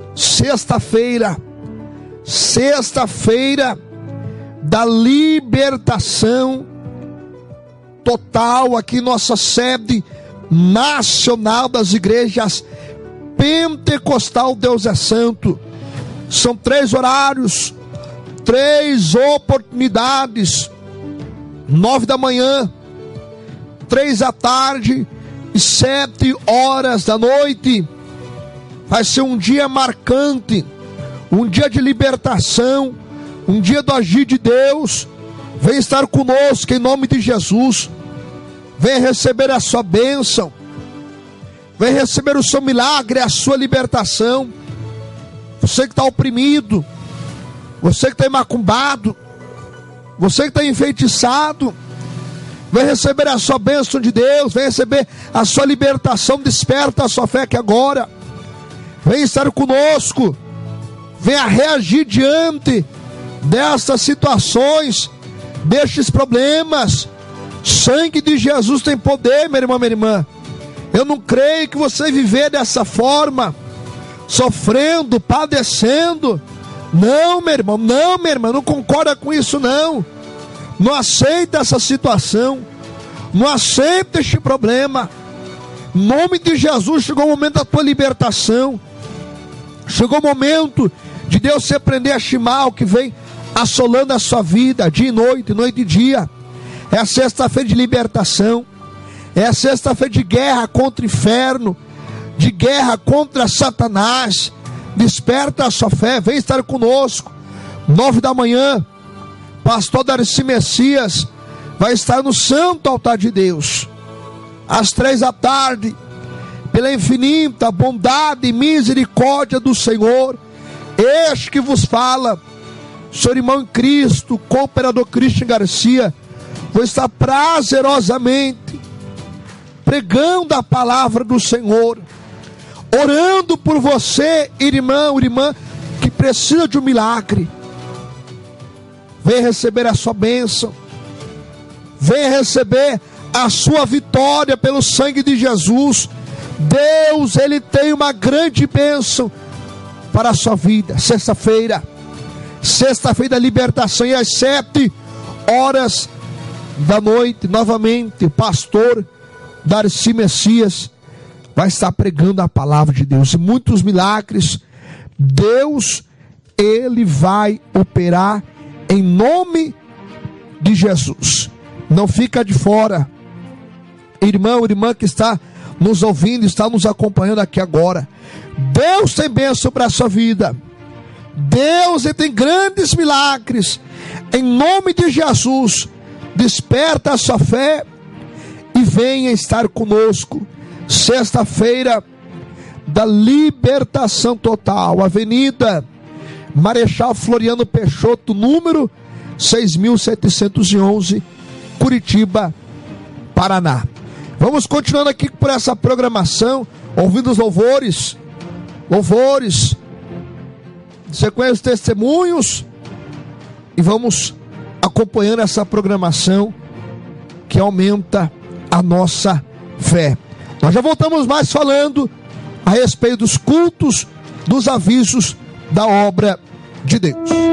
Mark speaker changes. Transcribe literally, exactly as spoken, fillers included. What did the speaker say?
Speaker 1: Sexta-feira, sexta-feira da libertação total, aqui nossa sede nacional das igrejas Pentecostal Deus é Santo. São três horários, três oportunidades: nove da manhã, três da tarde e sete horas da noite. Vai ser um dia marcante, um dia de libertação, um dia do agir de Deus. Vem estar conosco em nome de Jesus. Vem receber a sua bênção, vem receber o seu milagre, a sua libertação. Você que está oprimido, você que está macumbado, você que está enfeitiçado, vem receber a sua bênção de Deus, vem receber a sua libertação. Desperta a sua fé que agora. Vem estar conosco, venha reagir diante dessas situações, destes problemas. Sangue de Jesus tem poder, meu irmão, minha irmã. Eu não creio que você viver dessa forma, sofrendo, padecendo. Não, meu irmão, não, minha irmã, não concorda com isso, não. Não aceita essa situação, não aceita este problema. Em nome de Jesus, chegou o momento da tua libertação. Chegou o momento de Deus repreender este mal que vem assolando a sua vida, dia e noite, noite e dia. É a sexta-feira de libertação, é a sexta-feira de guerra contra o inferno, de guerra contra Satanás. Desperta a sua fé, vem estar conosco. Nove da manhã, pastor Darcy Messias vai estar no santo altar de Deus. Às três da tarde, pela infinita bondade e misericórdia do Senhor, este que vos fala, seu irmão em Cristo, cooperador Cristian Garcia, vou estar prazerosamente pregando a palavra do Senhor, orando por você, irmão, irmã, que precisa de um milagre. Venha receber a sua bênção, venha receber a sua vitória pelo sangue de Jesus. Deus, Ele tem uma grande bênção para a sua vida. Sexta-feira, sexta-feira da libertação, e às sete horas da noite, novamente, o pastor Darcy Messias vai estar pregando a palavra de Deus, e muitos milagres Deus, Ele vai operar em nome de Jesus. Não fica de fora, irmão, irmã que está nos ouvindo, está nos acompanhando aqui agora. Deus tem bênção para a sua vida. Deus, Ele tem grandes milagres em nome de Jesus. Desperta a sua fé e venha estar conosco. Sexta-feira da libertação total, Avenida Marechal Floriano Peixoto, número seis mil setecentos e onze, Curitiba, Paraná. Vamos continuando aqui por essa programação, ouvindo os louvores, louvores, sequência os testemunhos, e vamos acompanhando essa programação que aumenta a nossa fé. Nós já voltamos mais falando a respeito dos cultos, dos avisos da obra de Deus.